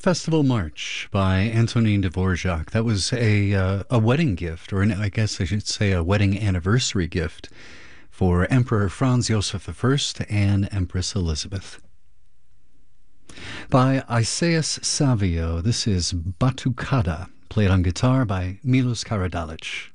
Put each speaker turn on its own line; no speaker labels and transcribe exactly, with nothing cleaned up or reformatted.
Festival March by Antonin Dvorak. That was a uh, a wedding gift, or an, I guess I should say a wedding anniversary gift for Emperor Franz Joseph the First and Empress Elizabeth. By Isaias Savio, this is Batucada, played on guitar by Milos Karadalic.